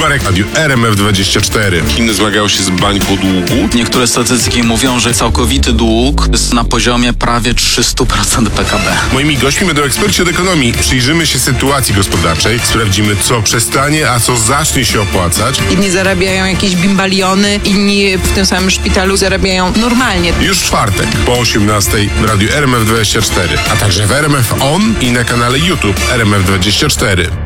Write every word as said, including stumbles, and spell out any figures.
Marek, Radiu R M F dwadzieścia cztery. Chiny zmagają się z bańką długu. Niektóre statystyki mówią, że całkowity dług jest na poziomie prawie trzysta procent P K B. Moimi gośćmi będą eksperci od ekonomii. Przyjrzymy się sytuacji gospodarczej, sprawdzimy, co przestanie, a co zacznie się opłacać. Inni zarabiają jakieś bimbaliony, inni w tym samym szpitalu zarabiają normalnie. Już w czwartek po osiemnastej w Radiu R M F dwadzieścia cztery, a także w R M F On i na kanale YouTube R M F dwadzieścia cztery.